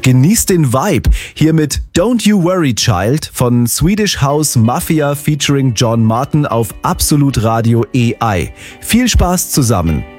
genießt den Vibe hier mit Don't You Worry Child von Swedish House Mafia featuring John Martin auf Absolut Radio AI. Viel Spaß zusammen.